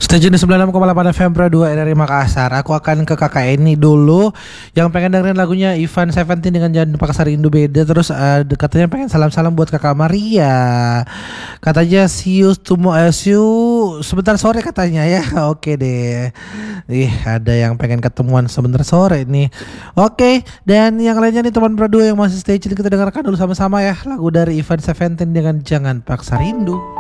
Stasiun 96,8 FM Pro 2 dari Makassar. Aku akan ke kakak ini dulu yang pengen dengerin lagunya Ivan Seventeen dengan Jangan Paksa Rindu Beda. Terus katanya pengen salam-salam buat kakak Maria. Katanya see you sebentar sore katanya ya. Oke deh. Ada yang pengen ketemuan sebentar sore nih. Oke, dan yang lainnya nih teman Pro 2 yang masih stay tune, kita dengarkan dulu sama-sama ya lagu dari Ivan Seventeen dengan Jangan Paksa Rindu.